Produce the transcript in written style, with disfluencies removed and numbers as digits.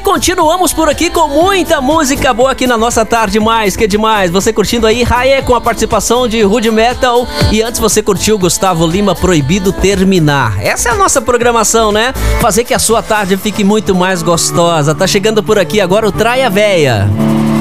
continuamos por aqui com muita música boa aqui na nossa tarde mais, que demais. Você curtindo aí Raê com a participação de Rude Metal, e antes você curtiu Gustavo Lima, Proibido Terminar. Essa é a nossa programação, né? Fazer que a sua tarde fique muito mais gostosa. Tá chegando por aqui agora o Traia Véia.